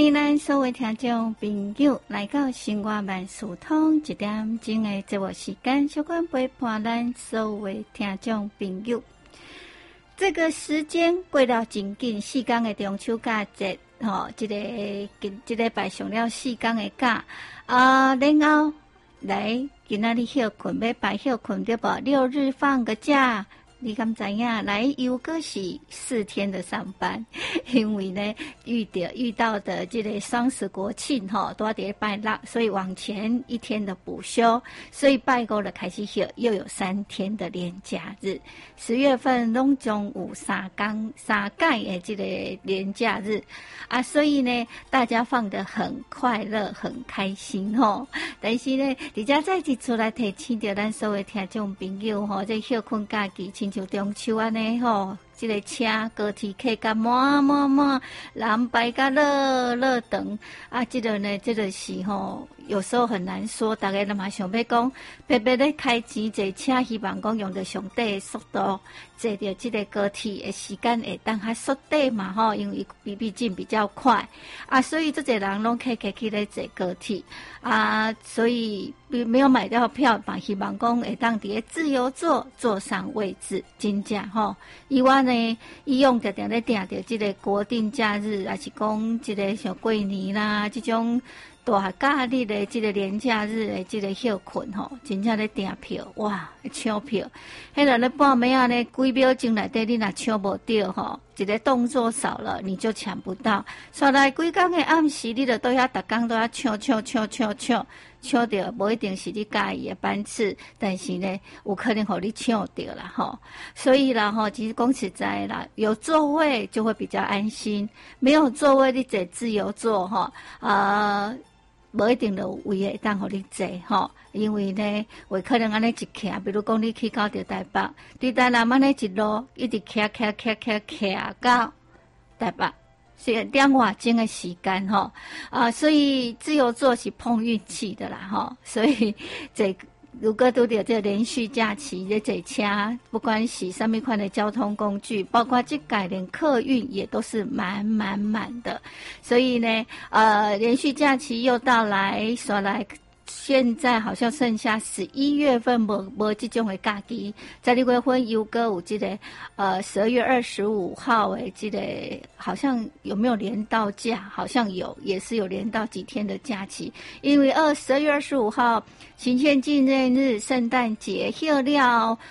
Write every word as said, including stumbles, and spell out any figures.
欢迎咱所有听众朋友来到生活万事通一点钟的节目时间，小关陪伴咱所有听众朋友。这个时间过了真紧，四天的中秋佳节，吼、哦，这个今这个拜上了四天的假啊，然后来今仔日休困，要拜休困对不？六日放个假。你敢知影？来又个是四天的上班，因为呢遇到遇到的这个双十国庆哈，都要得拜六，所以往前一天的补休，所以拜五了开始休，又有三天的连假日。十月份拢总有三天三天的这个连假日啊，所以呢大家放得很快乐，很开心吼。但是呢，而家再次出来提醒着咱所有听众朋友吼，这休困假期。就中秋安尼吼，这个车高铁客甲满满满，人排甲热热长啊！这个呢，这个是吼，有时候很难说。大家都嘛想要讲，白白咧开钱坐车，希望讲用着上低的速度，坐着这个高铁的时间会当较缩短嘛吼，因为比毕竟比较快啊，所以这些人拢客客去咧坐高铁啊，所以没有买到票嘛，希望讲会当伫个自由座坐上位置。真正吼，以往呢，伊用定定咧定着即个国定假日，还是讲即个像过年啦，即种大假日的即个连假日的即个休困吼，真正咧订票，哇，抢票，迄个咧半暝啊呢，几秒钟内底你若抢无到吼，一个动作少了你就抢不到。刷来几工的暗时，你著都遐逐工都要抢抢抢抢抢。抢到不一定是你介意的班次，但是呢，有可能互你抢到啦吼。所以啦吼，其实讲实在啦，有座位就会比较安心，没有座位你坐自由座吼，呃，无一定有位会当互你坐吼。因为呢，有可能安尼一徛，比如讲你去到着台北，对台南安尼一路一直徛徛徛徛徛到台北。是两瓦钟的时间哈啊，所以自由座是碰运气的啦哈，所以这如果都有这连续假期的这车，不管是什么款的交通工具，包括这改连客运也都是满满满的，所以呢，呃，连续假期又到来，说来。现在好像剩下十一月份无无这种的假期，在六月份有个有这个呃十二月二十五号的这个好像有没有连到假？好像有，也是有连到几天的假期。因为二十二月二十五号行宪纪念日、圣诞节休了，